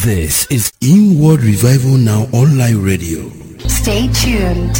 This is Inward Revival Now Online Radio. Stay tuned.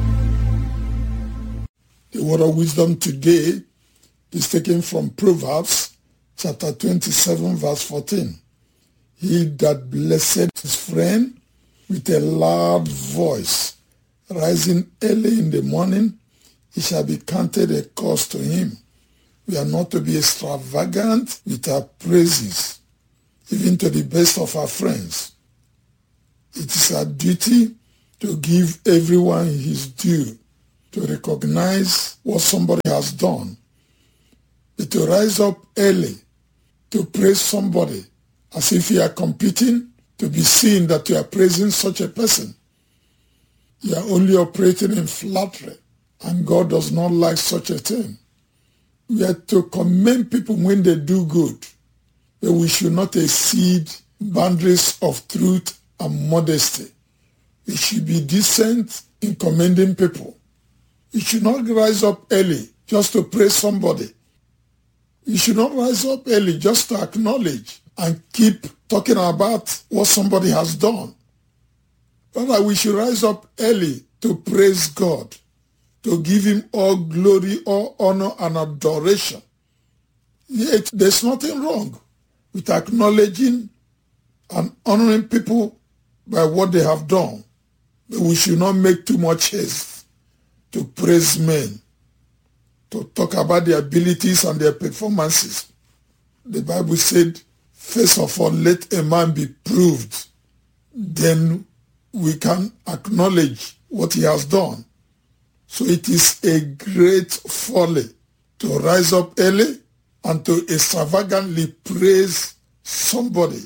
The word of wisdom today is taken from Proverbs chapter 27 verse 14. He that blessed his friend with a loud voice, rising early in the morning, it shall be counted a curse to him. We are not to be extravagant with our praises, even to the best of our friends. It is our duty to give everyone his due, to recognize what somebody has done, but to rise up early to praise somebody as if you are competing to be seen that you are praising such a person. You are only operating in flattery, and God does not like such a thing. We are to commend people when they do good, but we should not exceed boundaries of truth and modesty. We should be decent in commending people. We should not rise up early just to praise somebody. We should not rise up early just to acknowledge and keep talking about what somebody has done. Rather, we should rise up early to praise God, to give him all glory, all honor, and adoration. Yet, there's nothing wrong with acknowledging and honoring people by what they have done. But we should not make too much haste to praise men, to talk about their abilities and their performances. The Bible said, first of all, let a man be proved. Then we can acknowledge what he has done. So it is a great folly to rise up early and to extravagantly praise somebody.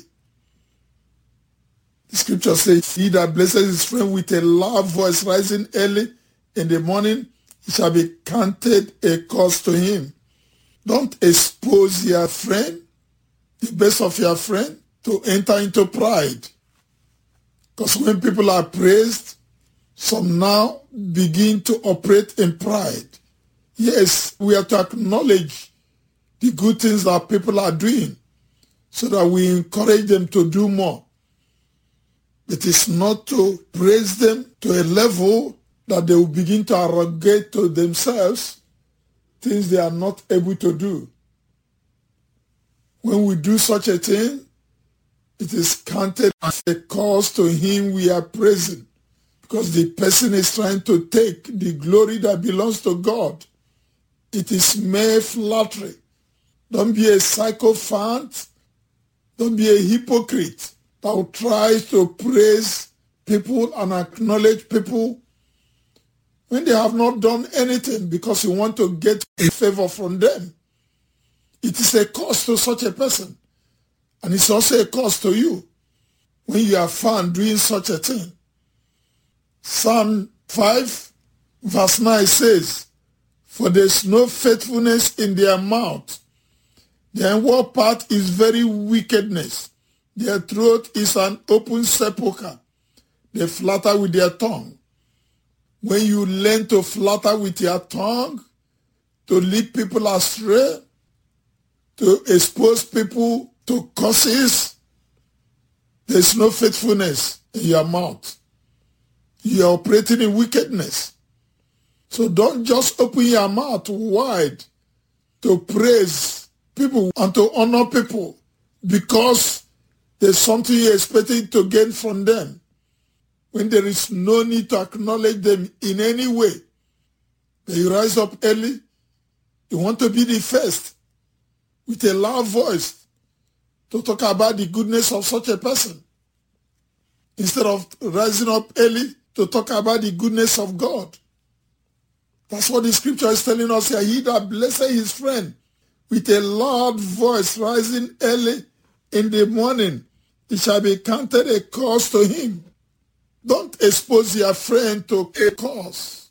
The scripture says, he that blesses his friend with a loud voice rising early in the morning, it shall be counted a curse to him. Don't expose your friend, the best of your friend, to enter into pride. Because when people are praised, some now begin to operate in pride. Yes, we have to acknowledge the good things that people are doing so that we encourage them to do more. It is not to praise them to a level that they will begin to arrogate to themselves things they are not able to do. When we do such a thing, it is counted as a cause to him we are praising, because the person is trying to take the glory that belongs to God. It is mere flattery. Don't be a sycophant. Don't be a hypocrite that will try to praise people and acknowledge people when they have not done anything because you want to get a favor from them. It is a cost to such a person. And it's also a cost to you when you are found doing such a thing. Psalm 5 verse 9 says, for there is no faithfulness in their mouth. Their inward part is very wickedness. Their throat is an open sepulchre. They flatter with their tongue. When you learn to flatter with your tongue, to lead people astray, to expose people to curses, there is no faithfulness in your mouth. You are operating in wickedness. So don't just open your mouth wide to praise people and to honor people because there's something you're expecting to gain from them, when there is no need to acknowledge them in any way. But you rise up early, you want to be the first with a loud voice to talk about the goodness of such a person, instead of rising up early to talk about the goodness of God. That's what the scripture is telling us here. He that blesses his friend with a loud voice rising early in the morning, it shall be counted a curse to him. Don't expose your friend to a curse.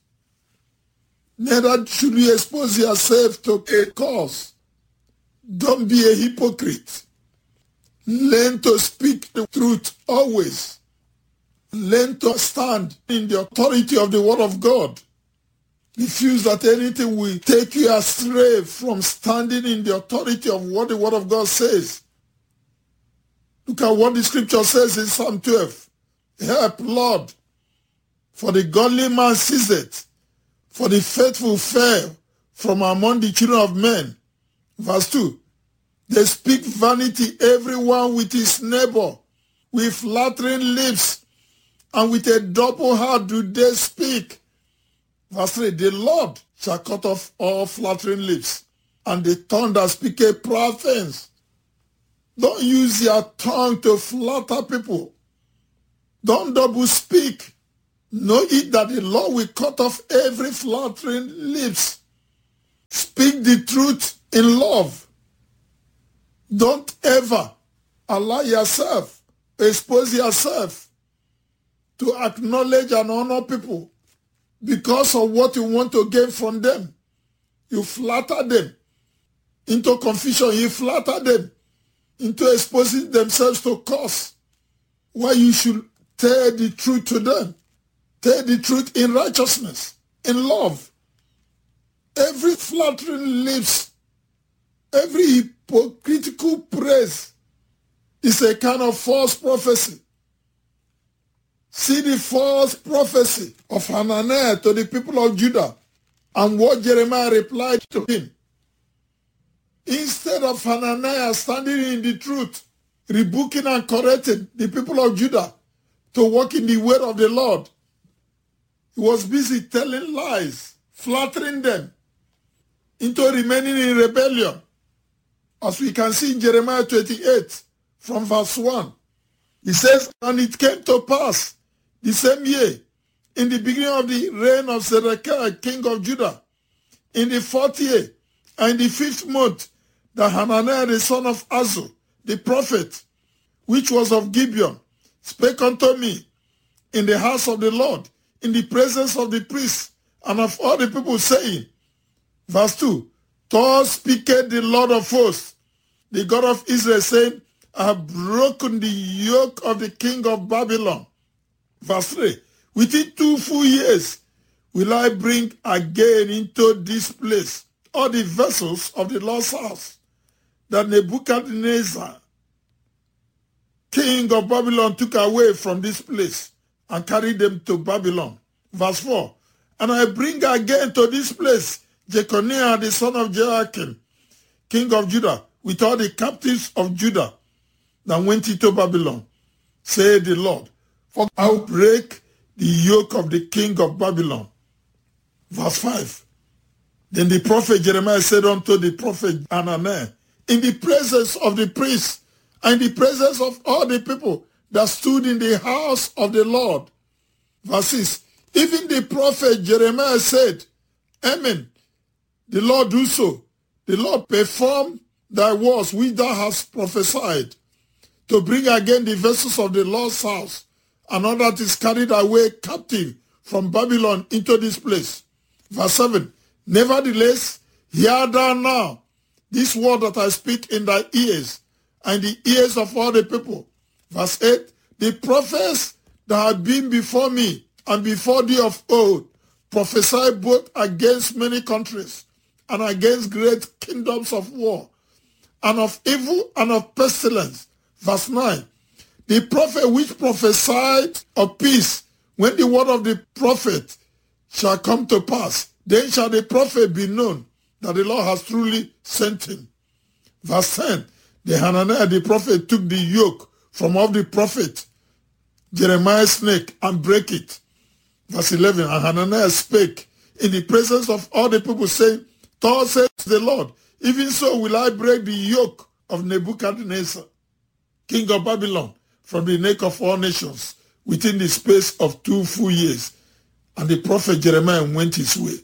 Neither should you expose yourself to a curse. Don't be a hypocrite. Learn to speak the truth always. Learn to stand in the authority of the word of God. Refuse that anything will take you astray from standing in the authority of what the word of God says. Look at what the scripture says in Psalm 12. Help, Lord, for the godly man ceaseth, for the faithful fail from among the children of men. Verse 2. They speak vanity, everyone with his neighbor, with flattering lips, and with a double heart do they speak. Verse 3. The Lord shall cut off all flattering lips, and the tongue that speaketh proud things. Don't use your tongue to flatter people. Don't double speak. Know it that the Lord will cut off every flattering lips. Speak the truth in love. Don't ever allow yourself, expose yourself to acknowledge and honor people because of what you want to gain from them. You flatter them into confusion. You flatter them into exposing themselves to curse. Why you should tell the truth to them. Tell the truth in righteousness, in love. Every flattering lips, every hypocritical praise is a kind of false prophecy. See the false prophecy of Hananiah to the people of Judah and what Jeremiah replied to him. Instead of Hananiah standing in the truth, rebuking and correcting the people of Judah to walk in the way of the Lord, he was busy telling lies, flattering them into remaining in rebellion. As we can see in Jeremiah 28 from verse 1. He says, and it came to pass the same year, in the beginning of the reign of Zedekiah, king of Judah, in the 4th year, and in the 5th month, that Hananiah the son of Azur, the prophet, which was of Gibeon, spake unto me in the house of the Lord, in the presence of the priests and of all the people, saying, verse 2, thus speaketh the Lord of hosts, the God of Israel, saying, I have broken the yoke of the king of Babylon. Verse 3, within 2 full years will I bring again into this place all the vessels of the Lord's house that Nebuchadnezzar, king of Babylon, took away from this place and carried them to Babylon. Verse 4, and I bring again to this place Jeconiah the son of Joachim, king of Judah, with all the captives of Judah that went into Babylon, said the Lord, for I will break the yoke of the king of Babylon. Verse 5, then the prophet Jeremiah said unto the prophet Hananiah, in the presence of the priests and in the presence of all the people that stood in the house of the Lord. Verse 6, even the prophet Jeremiah said, Amen, the Lord do so. The Lord perform thy words which thou hast prophesied, to bring again the vessels of the Lord's house, and all that is carried away captive from Babylon into this place. Verse 7, nevertheless, hear thou now this word that I speak in thy ears, and the ears of all the people. Verse 8, the prophets that have been before me and before thee of old prophesy both against many countries and against great kingdoms of war, and of evil and of pestilence. Verse 9, the prophet which prophesied of peace, when the word of the prophet shall come to pass, then shall the prophet be known that the Lord has truly sent him. Verse 10, the Hananiah the prophet took the yoke from off the prophet Jeremiah's neck and break it. Verse 11, and Hananiah spake in the presence of all the people, saying, thus says the Lord, even so will I break the yoke of Nebuchadnezzar, king of Babylon, from the neck of all nations, within the space of 2 full years. And the prophet Jeremiah went his way.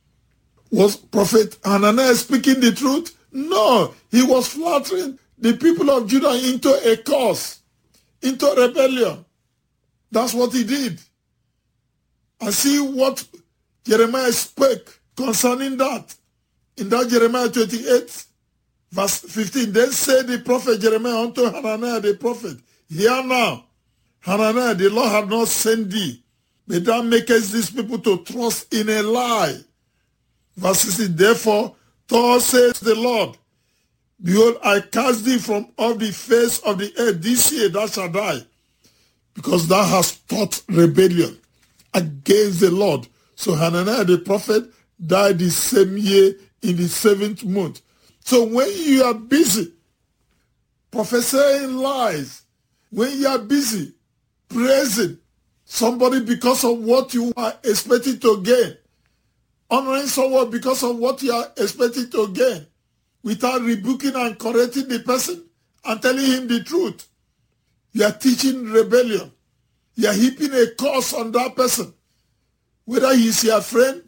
Was prophet Hananiah speaking the truth? No, he was flattering the people of Judah into a curse, into rebellion. That's what he did. And see what Jeremiah spoke concerning that. In that Jeremiah 28, verse 15, then said the prophet Jeremiah unto Hananiah the prophet, hear now, Hananiah, the Lord had not sent thee, but thou makest these people to trust in a lie. Verse 16, therefore, thus says the Lord, Behold, I cast thee from off the face of the earth. This year thou shalt die, because thou hast taught rebellion against the Lord. So Hananiah the prophet died the same year in the 7th month. So when you are busy prophesying lies, when you are busy praising somebody because of what you are expecting to gain, honoring someone because of what you are expecting to gain, without rebuking and correcting the person and telling him the truth, you are teaching rebellion. You are heaping a curse on that person, whether he is your friend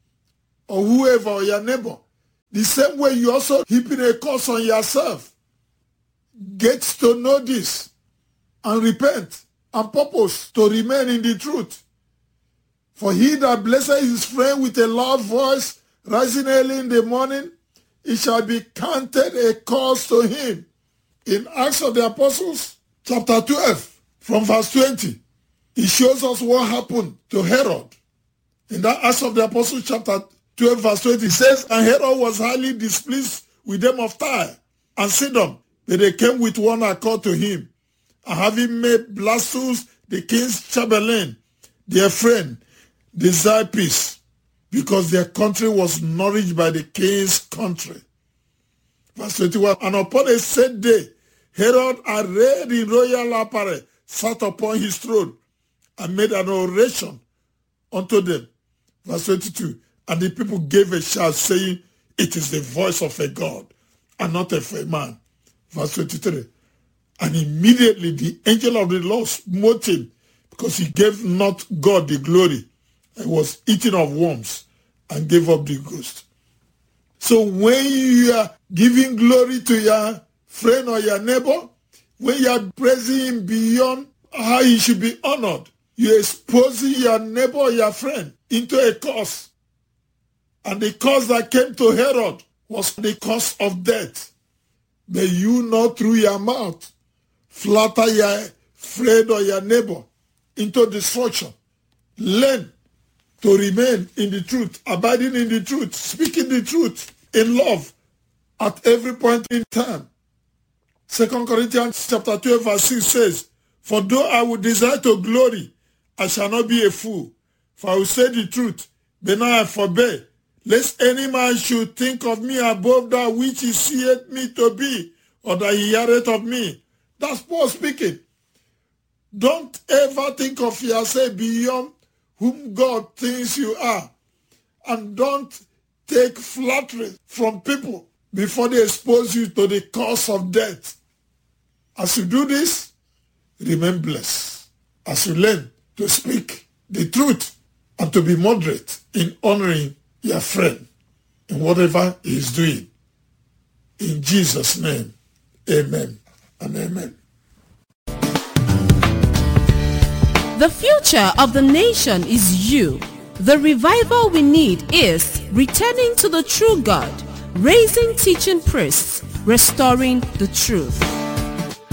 or whoever, or your neighbor. The same way you also heaping a curse on yourself. Get to know this and repent and purpose to remain in the truth. For he that blesseth his friend with a loud voice, rising early in the morning, it shall be counted a curse to him. In Acts of the Apostles, chapter 12, from verse 20, it shows us what happened to Herod. In that Acts of the Apostles, chapter 12, verse 20, it says, and Herod was highly displeased with them of Tyre and Sidon, that they came with one accord to him, and having made Blastus, the king's chamberlain, their friend, desire peace, because their country was nourished by the king's country. Verse 21, and upon a set day, Herod, arrayed in royal apparel, sat upon his throne and made an oration unto them. Verse 22, and the people gave a shout, saying, it is the voice of a God, and not of a man. Verse 23, and immediately the angel of the Lord smote him, because he gave not God the glory, and was eaten of worms, and gave up the ghost. So when you are giving glory to your friend or your neighbor, when you are praising him beyond how he should be honored, you're exposing your neighbor or your friend into a curse. And the curse that came to Herod was the curse of death. May you not through your mouth flatter your friend or your neighbor into destruction. Learn to remain in the truth, abiding in the truth, speaking the truth in love at every point in time. 2 Corinthians chapter 12 verse 6 says, for though I would desire to glory, I shall not be a fool, for I will say the truth, but now I forbear, lest any man should think of me above that which he seeth me to be, or that he heareth of me. That's Paul speaking. Don't ever think of yourself beyond whom God thinks you are. And don't take flattery from people before they expose you to the curse of death. As you do this, remain blessed. As you learn to speak the truth and to be moderate in honoring your friend in whatever he is doing. In Jesus' name, amen and amen. The future of the nation is you. The revival we need is returning to the true God, raising teaching priests, restoring the truth.